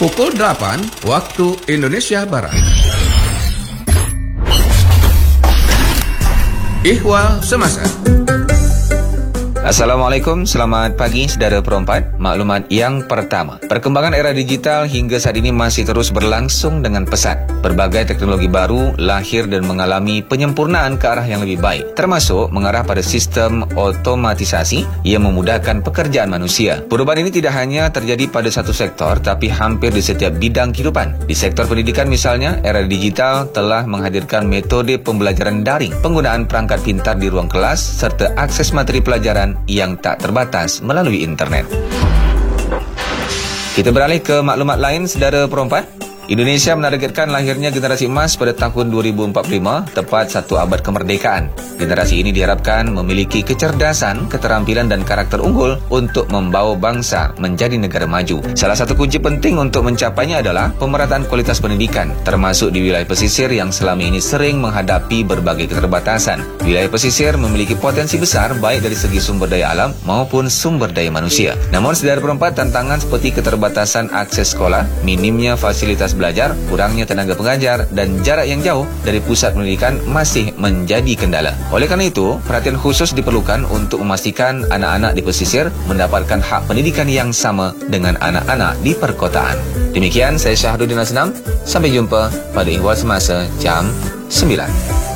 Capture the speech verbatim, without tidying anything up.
Pukul delapan waktu Indonesia Barat. Ihwal Semasa. Assalamualaikum, selamat pagi saudara perempat. Maklumat yang pertama, perkembangan era digital hingga saat ini masih terus berlangsung dengan pesat. Berbagai teknologi baru lahir dan mengalami penyempurnaan ke arah yang lebih baik, termasuk mengarah pada sistem otomatisasi yang memudahkan pekerjaan manusia. Perubahan ini tidak hanya terjadi pada satu sektor, tapi hampir di setiap bidang kehidupan. Di sektor pendidikan misalnya, era digital telah menghadirkan metode pembelajaran daring, penggunaan perangkat pintar di ruang kelas, serta akses materi pelajaran yang tak terbatas melalui internet. Kita beralih ke maklumat lain, saudara perempat. Indonesia menargetkan lahirnya generasi emas pada tahun dua ribu empat puluh lima, tepat satu abad kemerdekaan. Generasi ini diharapkan memiliki kecerdasan, keterampilan dan karakter unggul untuk membawa bangsa menjadi negara maju. Salah satu kunci penting untuk mencapainya adalah pemerataan kualitas pendidikan, termasuk di wilayah pesisir yang selama ini sering menghadapi berbagai keterbatasan. Wilayah pesisir memiliki potensi besar baik dari segi sumber daya alam maupun sumber daya manusia. Namun, saudara perempat, tantangan seperti keterbatasan akses sekolah, minimnya fasilitas belajar, kurangnya tenaga pengajar dan jarak yang jauh dari pusat pendidikan masih menjadi kendala. Oleh karena itu, perhatian khusus diperlukan untuk memastikan anak-anak di pesisir mendapatkan hak pendidikan yang sama dengan anak-anak di perkotaan. Demikian, saya Syahruddin Asnam. Sampai jumpa pada Ihwal Semasa jam sembilan.